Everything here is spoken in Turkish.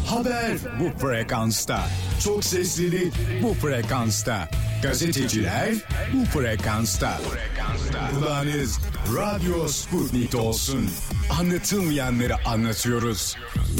Haber bu frekansta. Çok seslili bu frekansta. Gazeteciler bu frekansta. Kulağınız Radyo Sputnik olsun. Anlatılmayanları anlatıyoruz.